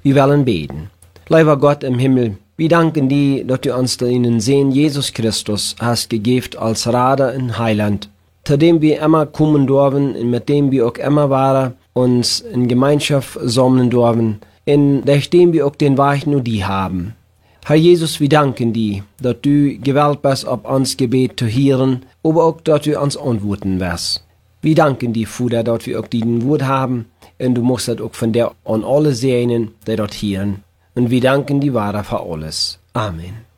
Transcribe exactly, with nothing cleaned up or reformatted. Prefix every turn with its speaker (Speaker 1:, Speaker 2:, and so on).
Speaker 1: Wir wollen beten. Lieber Gott im Himmel, wir danken dir, dass du uns deinen Sohn Jesus Christus hast gegeben als Rader und Heiland, zu dem wir immer kommen dürfen und mit dem wir auch immer waren, uns in Gemeinschaft sammeln dürfen, in dem wir auch den Weg nur die haben. Herr Jesus, wir danken dir, dass du gewählt bist, auf uns Gebet zu hören, aber auch, dass du uns antworten wirst. Wir danken dir, Vater, dass wir auch diesen Wort haben, und du musst das auch von der an alle sehen, die dort hören. Und wir danken dir weiter für alles. Amen.